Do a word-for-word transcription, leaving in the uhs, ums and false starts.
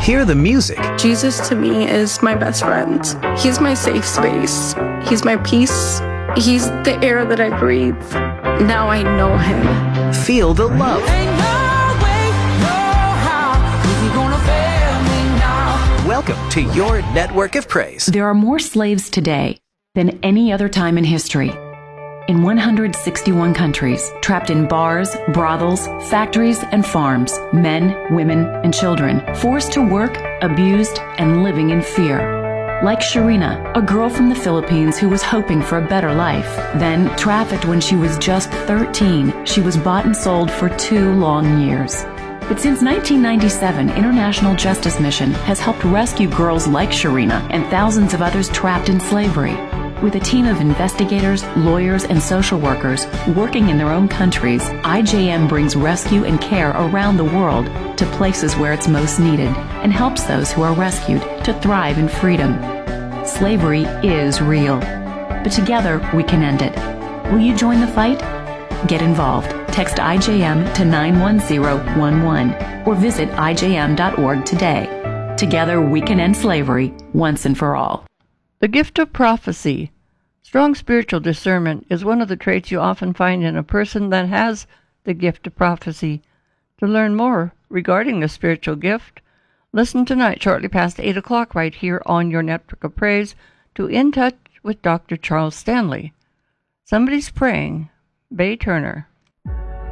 Hear the music. Jesus to me is my best friend. He's my safe space. He's my peace. He's the air that I breathe. Now I know him. Feel the love. Ain't no way, no how, is he gonna fail me now? Welcome to your network of praise. There are more slaves today than any other time in history. In one hundred sixty-one countries, trapped in bars, brothels, factories, and farms, men, women, and children, forced to work, abused, and living in fear. Like Sharina, a girl from the Philippines who was hoping for a better life. Then, trafficked when she was just thirteen, she was bought and sold for two long years. But since nineteen ninety-seven, International Justice Mission has helped rescue girls like Sharina and thousands of others trapped in slavery. With a team of investigators, lawyers, and social workers working in their own countries, I J M brings rescue and care around the world to places where it's most needed and helps those who are rescued to thrive in freedom. Slavery is real, but together we can end it. Will you join the fight? Get involved. Text I J M to nine one zero one one or visit I J M dot org today. Together we can end slavery once and for all. The gift of prophecy. Strong spiritual discernment is one of the traits you often find in a person that has the gift of prophecy. To learn more regarding the spiritual gift, listen tonight shortly past eight o'clock right here on your Network of Praise to In Touch with Doctor Charles Stanley. Somebody's Praying, Bay Turner.